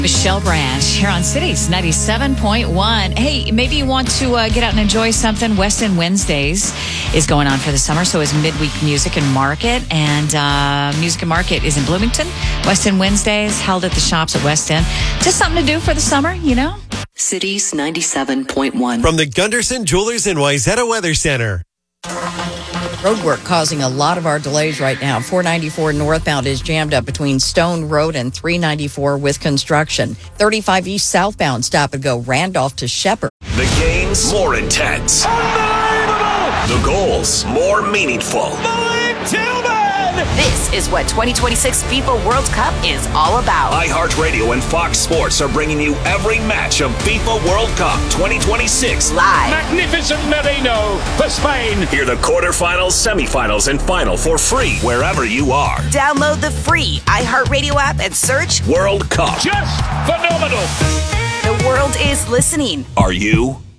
Michelle Branch here on Cities 97.1. Hey, maybe you want to get out and enjoy something. West End Wednesdays is going on for the summer. So is Midweek Music and Market. And Music and Market is in Bloomington. West End Wednesdays held at the shops at West End. Just something to do for the summer, you know? Cities 97.1. From the Gunderson Jewelers in Wayzata Weather Center. Road work causing a lot of our delays right now. 494 northbound is jammed up between Stone Road and 394 with construction. 35 east southbound stop and go Randolph to Shepherd. The games more intense. Unbelievable! The goals more meaningful. Malik Tillman! This is what 2026 FIFA World Cup is all about. iHeartRadio and Fox Sports are bringing you every match of FIFA World Cup 2026 live. Magnificent Merino for Spain. Hear the quarterfinals, semifinals, and final for free wherever you are. Download the free iHeartRadio app and search World Cup. Just phenomenal. The world is listening. Are you?